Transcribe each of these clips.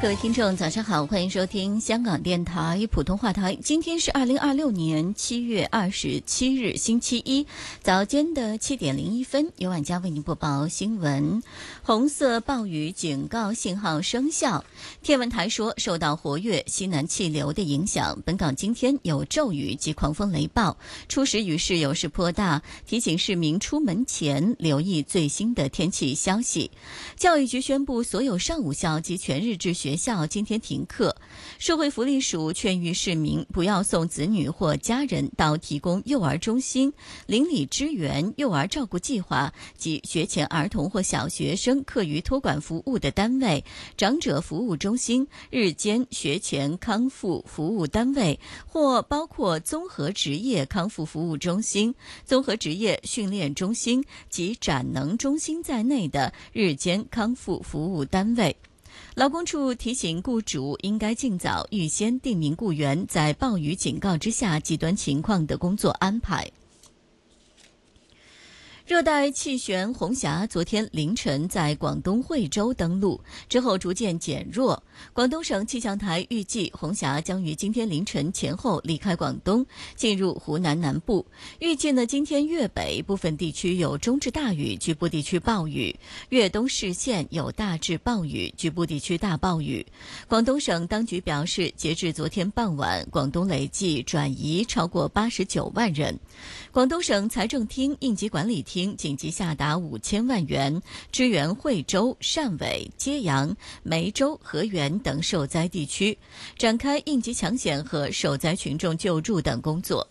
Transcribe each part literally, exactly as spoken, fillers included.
各位听众早上好，欢迎收听香港电台普通话台。今天是二零二六年七月二十七日星期一早间的七点零一分，由晚家为您播报新闻。红色暴雨警告信号生效，天文台说受到活跃西南气流的影响，本港今天有骤雨及狂风雷暴，初时雨势有时颇大，提醒市民出门前留意最新的天气消息。教育局宣布所有上午校及全日制学校今天停课。社会福利署劝喻市民不要送子女或家人到提供幼儿中心、邻里支援、幼儿照顾计划及学前儿童或小学生课余托管服务的单位、长者服务中心、日间学前康复服务单位或包括综合职业康复服务中心、综合职业训练中心及展能中心在内的日间康复服务单位。劳工处提醒雇主应该尽早预先定明雇员在暴雨警告之下极端情况的工作安排。热带气旋红霞昨天凌晨在广东惠州登陆，之后逐渐减弱。广东省气象台预计红霞将于今天凌晨前后离开广东，进入湖南南部。预计呢，今天粤北部分地区有中至大雨，局部地区暴雨；粤东市县有大至暴雨，局部地区大暴雨。广东省当局表示，截至昨天傍晚，广东累计转移超过八十九万人。广东省财政厅应急管理厅紧急下达五千万元，支援惠州、汕尾、揭阳、梅州、河源等受灾地区，展开应急抢险和受灾群众救助等工作。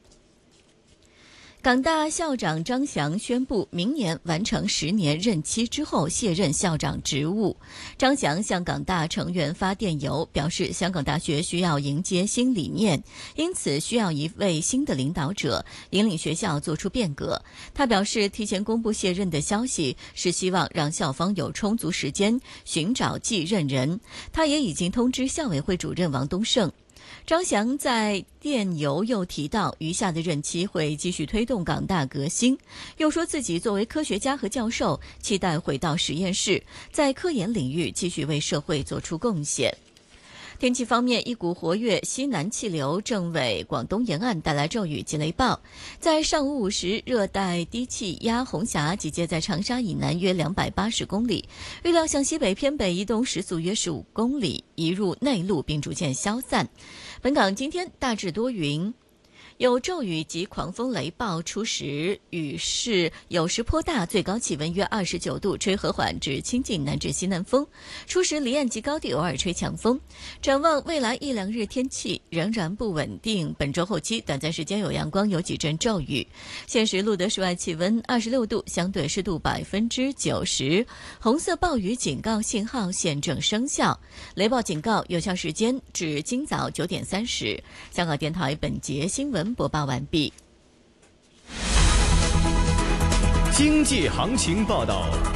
港大校长张翔宣布，明年完成十年任期之后卸任校长职务。张翔向港大成员发电邮，表示香港大学需要迎接新理念，因此需要一位新的领导者引领学校做出变革。他表示，提前公布卸任的消息是希望让校方有充足时间寻找继任人。他也已经通知校委会主任王东胜。张翔在电邮又提到，余下的任期会继续推动港大革新，又说自己作为科学家和教授，期待回到实验室，在科研领域继续为社会做出贡献。天气方面，一股活跃西南气流正为广东沿岸带来骤雨及雷暴。在上午五时，热带低气压红霞集结在长沙以南约两百八十公里，预料向西北偏北移动，时速约十五公里，移入内陆并逐渐消散。本港今天大致多云，有骤雨及狂风雷暴，初时雨势有时颇大，最高气温约二十九度，吹和缓至清劲南至西南风，初时离岸及高地偶尔吹强风。展望未来一两日天气仍然不稳定，本周后期短暂时间有阳光，有几阵骤雨。现时录得室外气温二十六度，相对湿度百分之九十，红色暴雨警告信号现正生效，雷暴警告有效时间至今早九点三十。香港电台本节新闻播报完毕。 经济行情报道